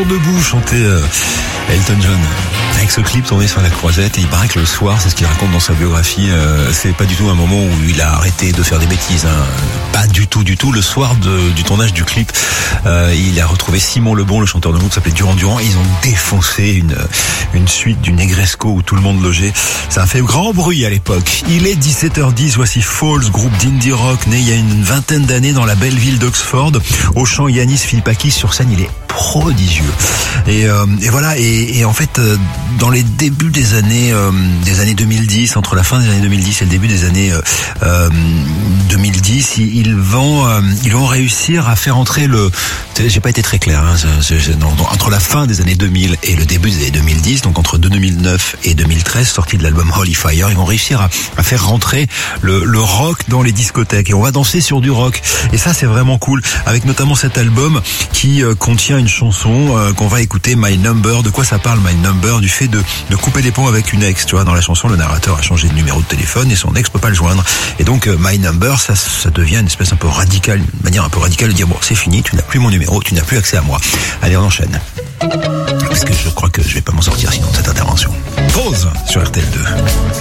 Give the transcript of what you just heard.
Chanteur debout, chantait Elton John. Avec ce clip tourné sur la croisette, et il paraît que le soir, c'est ce qu'il raconte dans sa biographie, c'est pas du tout un moment où il a arrêté de faire des bêtises, hein. Pas du tout. Le soir du tournage du clip, il a retrouvé Simon Lebon, le chanteur de groupe, s'appelait Durand Durand, et ils ont défoncé une suite du Negresco où tout le monde logeait. Ça a fait grand bruit à l'époque. Il est 17h10, voici Falls, groupe d'indie rock né il y a une vingtaine d'années dans la belle ville d'Oxford. Au chant, Yanis Philippakis, sur scène, il est prodigieux. Et voilà, et en fait, dans les débuts des années 2010, entre la fin des années 2010 et le début des années 2010, ils vont réussir à faire entrer j'ai pas été très clair, hein, entre la fin des années 2000 et le début des années 2010, donc entre 2009 et 2013, sortie de l'album Holy Fire, ils vont réussir à faire rentrer le rock dans les discothèques, et on va danser sur du rock, et ça c'est vraiment cool, avec notamment cet album qui contient une chanson qu'on va écouter, My Number. De quoi ça parle, My Number? Du fait de couper les ponts avec une ex, tu vois. Dans la chanson, le narrateur a changé de numéro de téléphone et son ex peut pas le joindre, et donc My Number, ça devient une espèce un peu radicale, une manière un peu radicale de dire bon, c'est fini, tu n'as plus mon numéro, tu n'as plus accès à moi. Allez, on enchaîne, parce que je crois que je vais pas m'en sortir sinon de cette intervention. Pause sur RTL2.